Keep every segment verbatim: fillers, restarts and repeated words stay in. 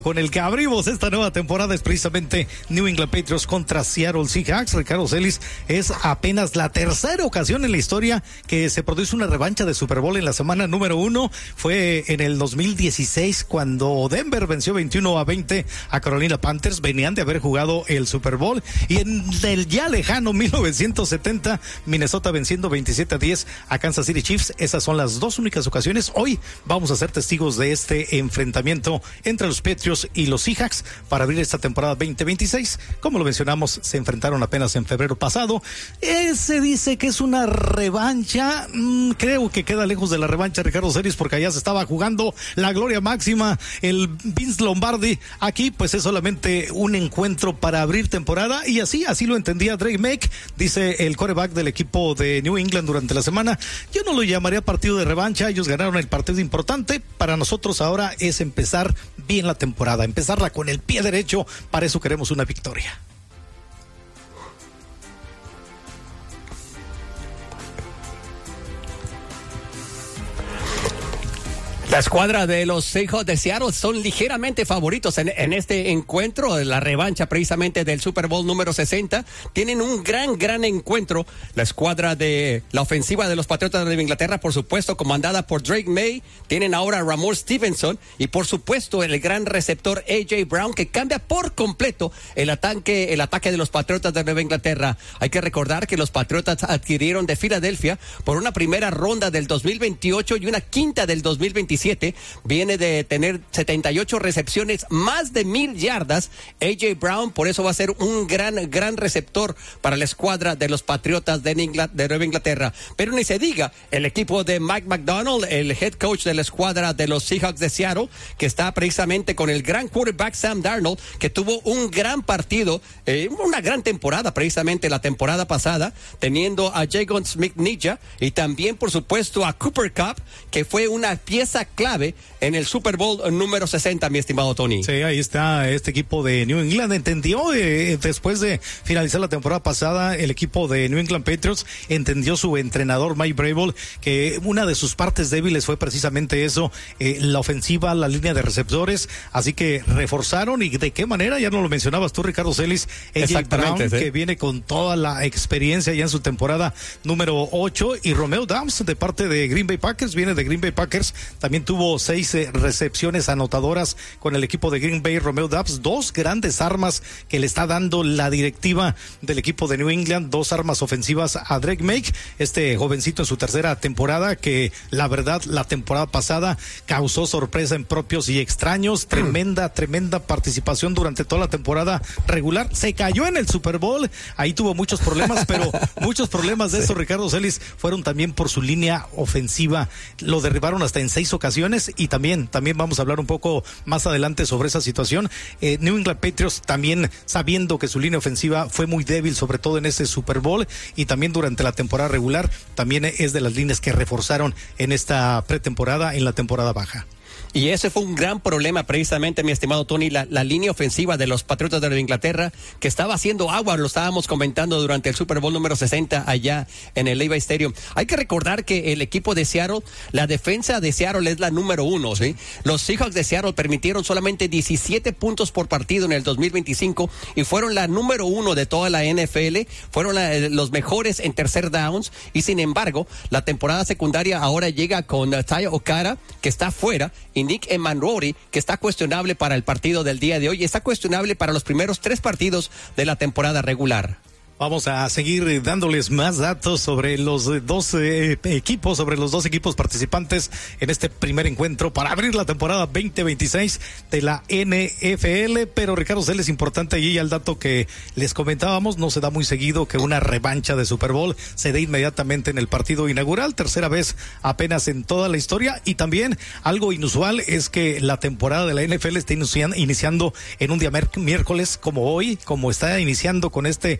Con el que abrimos esta nueva temporada es precisamente New England Patriots contra Seattle Seahawks. Ricardo Celis, es apenas la tercera ocasión en la historia que se produce una revancha de Super Bowl en la semana número uno. Fue en el dos mil dieciséis cuando Denver venció veintiuno a veinte a Carolina Panthers. Venían de haber jugado el Super Bowl. Y en el ya lejano mil novecientos setenta, Minnesota venciendo veintisiete a diez a Kansas City Chiefs. Esas son las dos únicas ocasiones. Hoy vamos a ser testigos de este enfrentamiento entre los Patriots y los Seahawks para abrir esta temporada veinte veintiséis. Como lo mencionamos, se enfrentaron apenas en febrero pasado. Eh, se dice que es una revancha. Mm, creo que queda lejos de la revancha, Ricardo Celis, porque allá se estaba jugando la gloria máxima, el Vince Lombardi. Aquí pues es solamente un encuentro para abrir temporada, y así, así lo entendía Drake Maye, dice el quarterback del equipo de New England durante la semana. Yo no lo llamaría partido de revancha, ellos ganaron el partido importante. Para nosotros ahora es empezar bien la temporada. Empezarla con el pie derecho, para eso queremos una victoria. La escuadra de los Seahawks de Seattle son ligeramente favoritos en, en este encuentro, la revancha precisamente del Super Bowl número sesenta. Tienen un gran, gran encuentro. La escuadra de la ofensiva de los Patriotas de Inglaterra, por supuesto, comandada por Drake Maye. Tienen ahora a Ramon Stevenson y, por supuesto, el gran receptor A J Brown, que cambia por completo el ataque, el ataque de los Patriotas de Nueva Inglaterra. Hay que recordar que los Patriotas adquirieron de Filadelfia por una primera ronda del dos mil veintiocho y una quinta del dos mil veintisiete. Viene de tener setenta y ocho recepciones, más de mil yardas. A J Brown, por eso va a ser un gran, gran receptor para la escuadra de los Patriotas de, Ingl- de Nueva Inglaterra. Pero ni se diga, el equipo de Mike McDonald, el head coach de la escuadra de los Seahawks de Seattle, que está precisamente con el gran quarterback Sam Darnold, que tuvo un gran partido, eh, una gran temporada precisamente la temporada pasada, teniendo a Jagon Smith-Njigba y también, por supuesto, a Cooper Kupp, que fue una pieza clave en el Super Bowl número sesenta, mi estimado Tony. Sí, ahí está este equipo de New England. Entendió, eh, después de finalizar la temporada pasada, el equipo de New England Patriots, entendió su entrenador Mike Vrabel que una de sus partes débiles fue precisamente eso, eh, la ofensiva, la línea de receptores, así que reforzaron. ¿Y de qué manera? Ya no lo mencionabas tú, Ricardo Celis, A J Brown, ¿sí? Que viene con toda la experiencia ya en su temporada número ocho, y Romeo Doubs de parte de Green Bay Packers, viene de Green Bay Packers, también tuvo seis eh, recepciones anotadoras con el equipo de Green Bay. Romeo Doubs, dos grandes armas que le está dando la directiva del equipo de New England, dos armas ofensivas a Drake Maye, este jovencito en su tercera temporada, que la verdad la temporada pasada causó sorpresa en propios y extraños. Tremenda, tremenda participación durante toda la temporada regular. Se cayó en el Super Bowl, ahí tuvo muchos problemas, pero muchos problemas de sí. Eso, Ricardo Celis, fueron también por su línea ofensiva. Lo derribaron hasta en seis ocasiones, y también, también vamos a hablar un poco más adelante sobre esa situación. Eh, New England Patriots también sabiendo que su línea ofensiva fue muy débil, sobre todo en ese Super Bowl, y también durante la temporada regular, también es de las líneas que reforzaron en esta pretemporada, en la temporada baja. Y ese fue un gran problema precisamente, mi estimado Tony, la, la línea ofensiva de los Patriotas de Nueva Inglaterra, que estaba haciendo agua, lo estábamos comentando durante el Super Bowl número sesenta allá en el Levi Stadium. Hay que recordar que el equipo de Seattle, la defensa de Seattle es la número uno, ¿sí? Los Seahawks de Seattle permitieron solamente diecisiete puntos por partido en el dos mil veinticinco y fueron la número uno de toda la N F L, fueron la, los mejores en tercer downs, y sin embargo, la temporada secundaria ahora llega con uh, Ty Okara, que está fuera, y Nick Emanrori, que está cuestionable para el partido del día de hoy, y está cuestionable para los primeros tres partidos de la temporada regular. Vamos a seguir dándoles más datos sobre los dos eh, equipos, sobre los dos equipos participantes en este primer encuentro para abrir la temporada veinte veintiséis de la N F L. Pero, Ricardo Celis, es importante allí el dato que les comentábamos, no se da muy seguido que una revancha de Super Bowl se dé inmediatamente en el partido inaugural, tercera vez apenas en toda la historia. Y también algo inusual es que la temporada de la N F L está iniciando en un día miércoles como hoy, como está iniciando con este enfrentamiento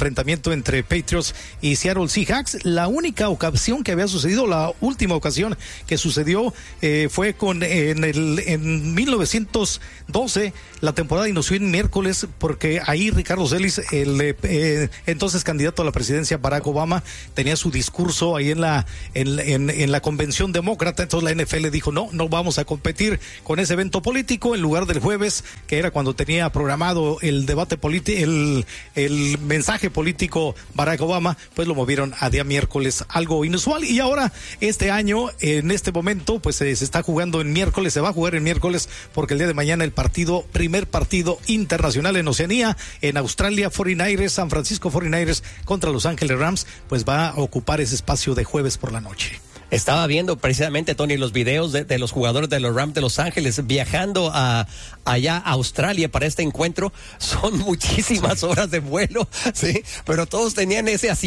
enfrentamiento entre Patriots y Seattle Seahawks. La única ocasión que había sucedido, la última ocasión que sucedió eh, fue con en el en mil novecientos doce. La temporada inició en miércoles porque ahí Ricardo Celis, el eh, entonces candidato a la presidencia Barack Obama, tenía su discurso ahí en la en, en, en la convención demócrata. Entonces la N F L dijo no, no vamos a competir con ese evento político. En lugar del jueves, que era cuando tenía programado el debate político, el, el mensaje político Barack Obama, pues lo movieron a día miércoles, algo inusual. Y ahora este año, en este momento, pues eh, se está jugando en miércoles, se va a jugar en miércoles, porque el día de mañana el partido, primer partido internacional en Oceanía, en Australia, cuarenta y nueve ers, San Francisco cuarenta y nueve ers contra Los Ángeles Rams, pues va a ocupar ese espacio de jueves por la noche. Estaba viendo precisamente, Tony, los videos de, de los jugadores de los Rams de Los Ángeles viajando a allá a Australia para este encuentro. Son muchísimas horas de vuelo, sí, pero todos tenían ese asiento